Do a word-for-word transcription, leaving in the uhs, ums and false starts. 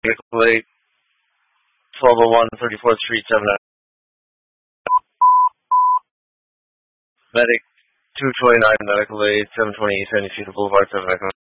Medical Aid, twelve oh one thirty-fourth Street, seven. Medic, two twenty-nine Medical Aid, seven twenty East Sandy Cedar Boulevard, seven.